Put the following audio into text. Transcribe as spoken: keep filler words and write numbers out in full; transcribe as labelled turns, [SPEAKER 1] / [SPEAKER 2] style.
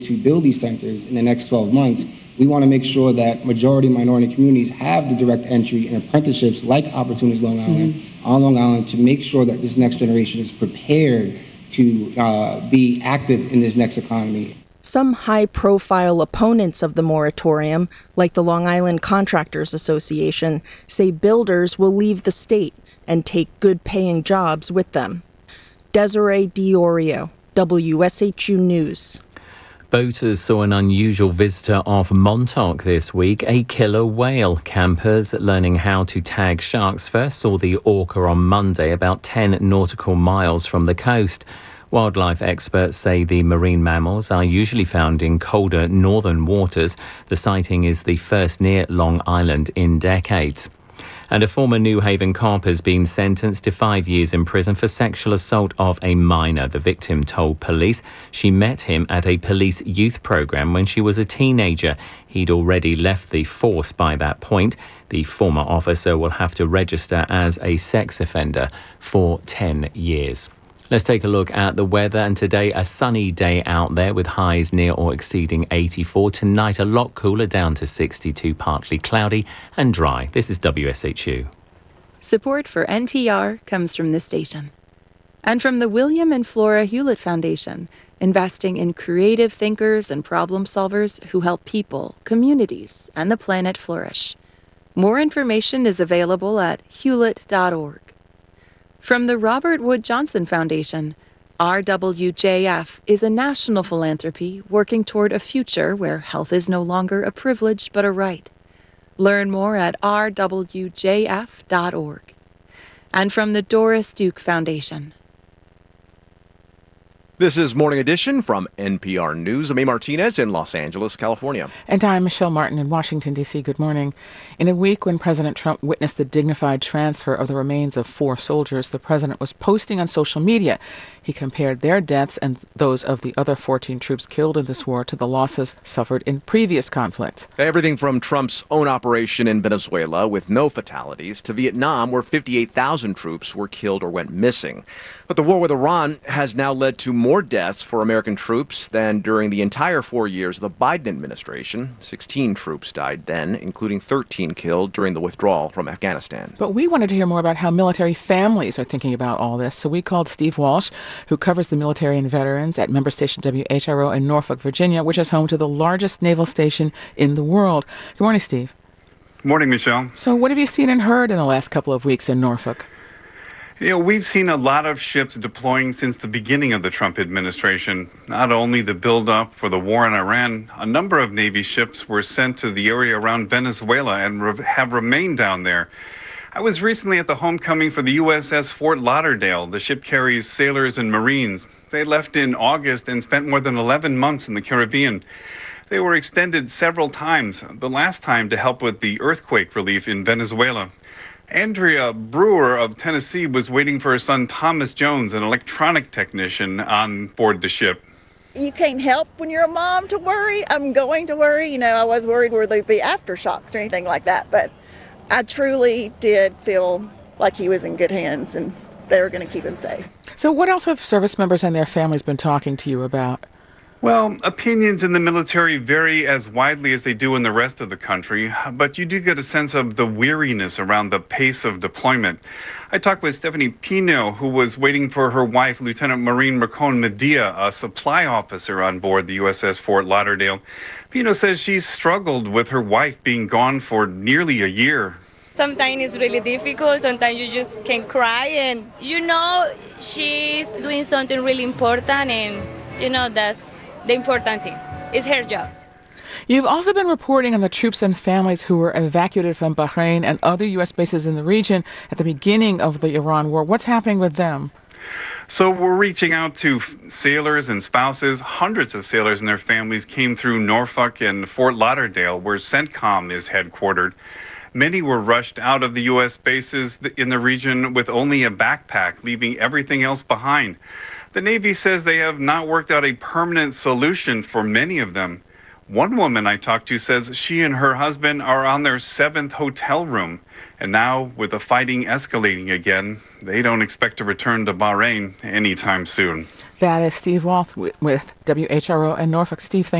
[SPEAKER 1] to build these centers in the next twelve months, we want to make sure that majority minority communities have the direct entry and apprenticeships like Opportunities Long Island, mm-hmm. on Long Island, to make sure that this next generation is prepared to uh, be active in this next economy.
[SPEAKER 2] Some high-profile opponents of the moratorium, like the Long Island Contractors Association, say builders will leave the state and take good-paying jobs with them. Desiree Diorio, W S H U News.
[SPEAKER 3] Boaters saw an unusual visitor off Montauk this week, a killer whale. Campers learning how to tag sharks first saw the orca on Monday, about ten nautical miles from the coast. Wildlife experts say the marine mammals are usually found in colder northern waters. The sighting is the first near Long Island in decades. And a former New Haven cop has been sentenced to five years in prison for sexual assault of a minor. The victim told police she met him at a police youth program when she was a teenager. He'd already left the force by that point. The former officer will have to register as a sex offender for ten years. Let's take a look at the weather, and today a sunny day out there with highs near or exceeding eighty-four. Tonight a lot cooler, down to sixty-two, partly cloudy and dry. This is W S H U.
[SPEAKER 4] Support for N P R comes from this station and from the William and Flora Hewlett Foundation, investing in creative thinkers and problem solvers who help people, communities, and the planet flourish. More information is available at hewlett dot org. From the Robert Wood Johnson Foundation, R W J F is a national philanthropy working toward a future where health is no longer a privilege but a right. Learn more at r w j f dot org. And from the Doris Duke Foundation.
[SPEAKER 5] This is Morning Edition from N P R News. I'm A. Martinez in Los Angeles, California.
[SPEAKER 6] And I'm Michelle Martin in Washington, D C Good morning. In a week when President Trump witnessed the dignified transfer of the remains of four soldiers, the president was posting on social media. He compared their deaths and those of the other fourteen troops killed in this war to the losses suffered in previous conflicts.
[SPEAKER 5] Everything from Trump's own operation in Venezuela with no fatalities to Vietnam, where fifty-eight thousand troops were killed or went missing. But the war with Iran has now led to more deaths for American troops than during the entire four years of the Biden administration. sixteen troops died then, including thirteen killed during the withdrawal from Afghanistan.
[SPEAKER 6] But we wanted to hear more about how military families are thinking about all this, so we called Steve Walsh, who covers the military and veterans at member station W H R O in Norfolk, Virginia, which is home to the largest naval station in the world. Good morning, Steve.
[SPEAKER 7] Good morning, Michelle.
[SPEAKER 6] So what have you seen and heard in the last couple of weeks in Norfolk?
[SPEAKER 7] You know, we've seen a lot of ships deploying since the beginning of the Trump administration. Not only the buildup for the war in Iran, a number of Navy ships were sent to the area around Venezuela and re- have remained down there. I was recently at the homecoming for the U S S Fort Lauderdale. The ship carries sailors and Marines. They left in August and spent more than eleven months in the Caribbean. They were extended several times, the last time to help with the earthquake relief in Venezuela. Andrea Brewer of Tennessee was waiting for her son Thomas Jones, an electronic technician, on board the ship.
[SPEAKER 8] You can't help when you're a mom to worry. I'm going to worry. You know, I was worried where there'd be aftershocks or anything like that, but I truly did feel like he was in good hands and they were going to keep him safe.
[SPEAKER 6] So what else have service members and their families been talking to you about?
[SPEAKER 7] Well, opinions in the military vary as widely as they do in the rest of the country, but you do get a sense of the weariness around the pace of deployment. I talked with Stephanie Pino, who was waiting for her wife, Lieutenant Marine Mercone Medea, a supply officer on board the U S S Fort Lauderdale. Pino says she's struggled with her wife being gone for nearly a year.
[SPEAKER 9] Sometimes it's really difficult. Sometimes you just can cry and, you know, she's doing something really important and, you know, that's the important thing. It's her job.
[SPEAKER 6] You've also been reporting on the troops and families who were evacuated from Bahrain and other U S bases in the region at the beginning of the Iran war. What's happening with them?
[SPEAKER 7] So we're reaching out to sailors and spouses. Hundreds of sailors and their families came through Norfolk and Fort Lauderdale, where CENTCOM is headquartered. Many were rushed out of the U S bases in the region with only a backpack, leaving everything else behind. The Navy says they have not worked out a permanent solution for many of them. One woman I talked to says she and her husband are on their seventh hotel room. And now, with the fighting escalating again, they don't expect to return to Bahrain anytime soon.
[SPEAKER 6] That is Steve Walth with W H R O and Norfolk. Steve, thank